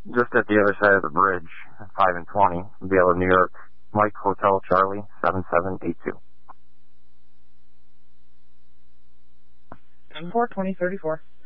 Just at the other side of the bridge, 5 and 20, Vale, New York. Mike Hotel Charlie, 7782. M4 2034.